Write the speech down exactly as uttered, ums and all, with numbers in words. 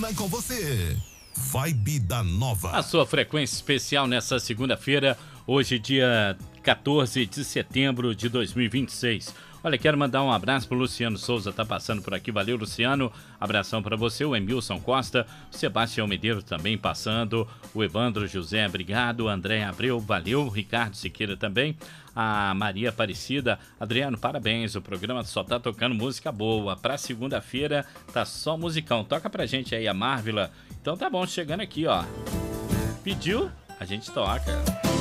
combina com você. Vibe da Nova. A sua frequência especial nessa segunda-feira, hoje dia quatorze de setembro de dois mil e vinte e seis. Olha, quero mandar um abraço pro Luciano Souza, tá passando por aqui. Valeu, Luciano. Abração para você, o Emilson Costa, o Sebastião Medeiros também passando, o Evandro José, obrigado, André Abreu, valeu, Ricardo Siqueira também, a Maria Aparecida, Adriano, parabéns, o programa só tá tocando música boa. Pra segunda-feira tá só musicão. Toca pra gente aí a Marvila. Então tá bom, chegando aqui, ó. Pediu, a gente toca.